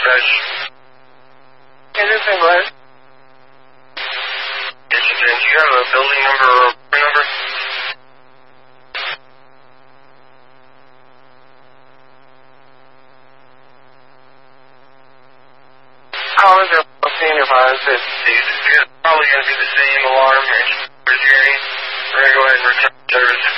dispatch. Is this in what? Yes, you can. Do you have a building number or a number? How is it senior advisor? It's probably going to be the same alarm as you're hearing. We're going to go ahead and return service.